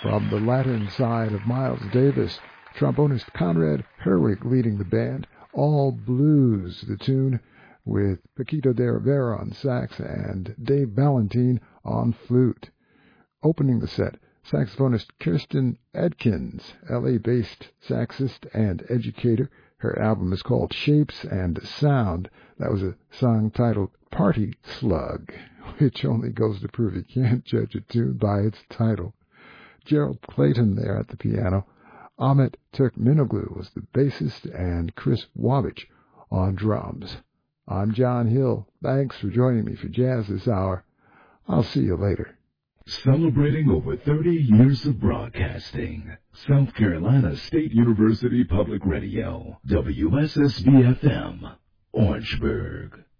From the Latin side of Miles Davis, trombonist Conrad Herwig leading the band. All Blues, the tune, with Paquito de Rivera on sax and Dave Valentine on flute. Opening the set, saxophonist Kirsten Adkins, LA-based saxist and educator. Her album is called Shapes and Sound. That was a song titled Party Slug, which only goes to prove you can't judge a tune by its title. Gerald Clayton there at the piano. Ahmet Turkmenoglu was the bassist, and Chris Wabich on drums. I'm John Hill. Thanks for joining me for Jazz this hour. I'll see you later. Celebrating over 30 years of broadcasting. South Carolina State University Public Radio, WSSB-FM, Orangeburg.